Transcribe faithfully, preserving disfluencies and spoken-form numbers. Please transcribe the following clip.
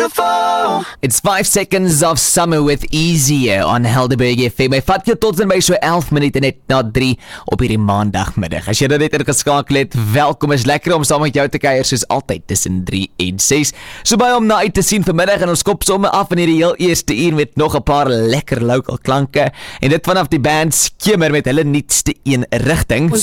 beautiful. It's five seconds of summer with Easy on Helderberg F M. My vat jou tot en by so elf minute net na drie op hierdie maandagmiddag. As jy dit net ingeskakel het, welkom. Is lekker om saam met jou te kuier soos altyd tussen drie en ses. So baie om na uit te sien vanmiddag en ons kop somme af in hierdie heel eerste uur met nog 'n paar lekker local klanke en dit vanaf die band Skimmer met hulle nuutste een rigting. Ons